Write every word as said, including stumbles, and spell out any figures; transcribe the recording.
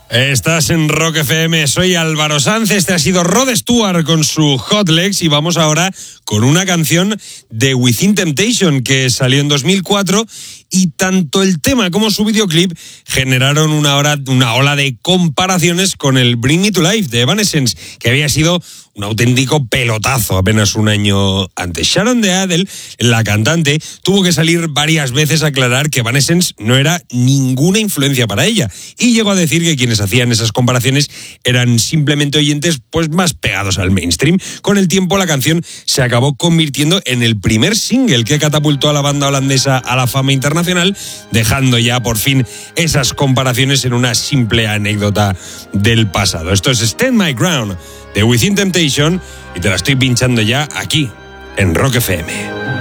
Estás en Rock F M, soy Álvaro Sanz, este ha sido Rod Stewart con su Hot Legs y vamos ahora con una canción de Within Temptation que salió en dos mil cuatro y tanto el tema como su videoclip generaron una, hora, una ola de comparaciones con el Bring Me to Life de Evanescence, que había sido un auténtico pelotazo apenas un año antes. Sharon de Adel, la cantante, tuvo que salir varias veces a aclarar que Evanescence no era ninguna influencia para ella y llegó a decir que quienes hacían esas comparaciones eran simplemente oyentes pues más pegados al mainstream. Con el tiempo la canción se acabó convirtiendo en el primer single que catapultó a la banda holandesa a la fama internacional, dejando ya por fin esas comparaciones en una simple anécdota del pasado. Esto es Stand My Ground de Within Temptation y te la estoy pinchando ya aquí en Rock F M.